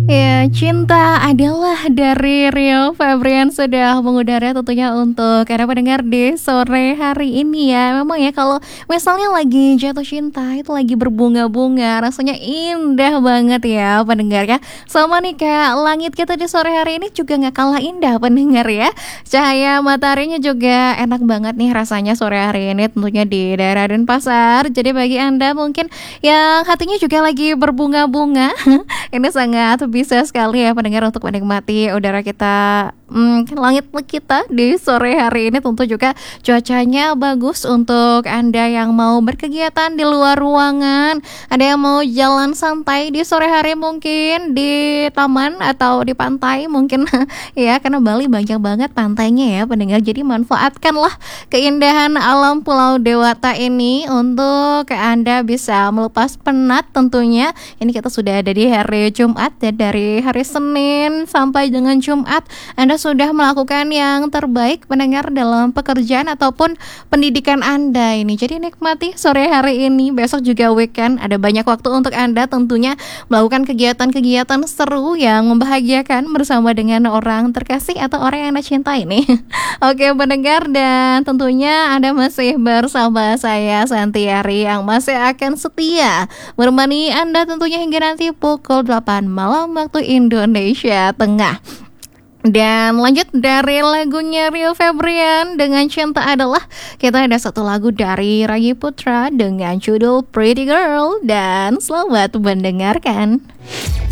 Ya, cinta adalah dari Rio Febrian sudah mengudara tentunya untuk para pendengar di sore hari ini ya. Memang ya kalau misalnya lagi jatuh cinta itu lagi berbunga-bunga rasanya indah banget ya pendengar ya. Sama nih kayak langit kita di sore hari ini juga nggak kalah indah pendengar ya. Cahaya mataharinya juga enak banget nih rasanya sore hari ini tentunya di daerah Denpasar. Jadi bagi Anda mungkin yang hatinya juga lagi berbunga-bunga ini sangat bisa sekali ya pendengar untuk menikmati udara kita, langit kita di sore hari ini. Tentu juga cuacanya bagus untuk Anda yang mau berkegiatan di luar ruangan. Ada yang mau jalan santai di sore hari mungkin di taman atau di pantai mungkin ya, karena Bali banyak banget pantainya ya pendengar. Jadi manfaatkanlah keindahan alam Pulau Dewata ini untuk Anda bisa melepas penat tentunya. Ini kita sudah ada di hari Jumat dan dari hari Senin sampai dengan Jumat Anda sudah melakukan yang terbaik pendengar dalam pekerjaan ataupun pendidikan Anda ini. Jadi nikmati sore hari ini, besok juga weekend, ada banyak waktu untuk Anda tentunya melakukan kegiatan-kegiatan seru yang membahagiakan bersama dengan orang terkasih atau orang yang Anda cintai ini. Oke pendengar, dan tentunya Anda masih bersama saya Santiari yang masih akan setia menemani Anda tentunya hingga nanti pukul 8 malam waktu Indonesia Tengah. Dan lanjut dari lagunya Rio Febrian dengan Cinta Adalah, kita ada satu lagu dari Ragi Putra dengan judul Pretty Girl. Dan selamat mendengarkan.